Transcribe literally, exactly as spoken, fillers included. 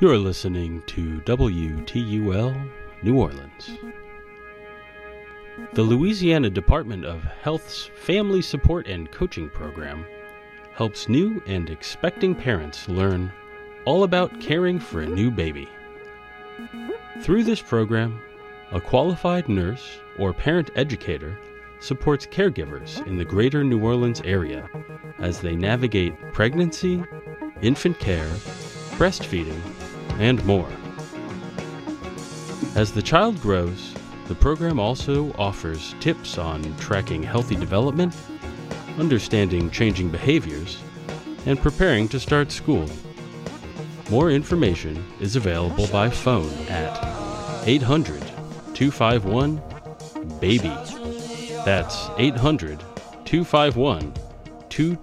You're listening to W T U L, New Orleans. The Louisiana Department of Health's Family Support and Coaching Program helps new and expecting parents learn all about caring for a new baby. Through this program, a qualified nurse or parent educator supports caregivers in the greater New Orleans area as they navigate pregnancy, infant care, breastfeeding, and more. As the child grows, the program also offers tips on tracking healthy development, understanding changing behaviors, and preparing to start school. More information is available by phone at eight hundred, two five one, BABY. That's eight hundred, two five one, two